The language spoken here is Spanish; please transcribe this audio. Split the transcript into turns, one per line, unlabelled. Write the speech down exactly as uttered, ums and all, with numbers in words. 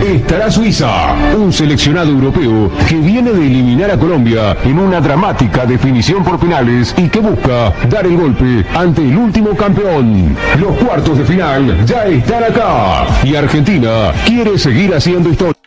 estará Suiza, un seleccionado europeo que viene de eliminar a Colombia en una dramática definición por penales y que busca dar el golpe ante el último campeón. Los cuartos de final ya están acá y Argentina quiere seguir haciendo historia.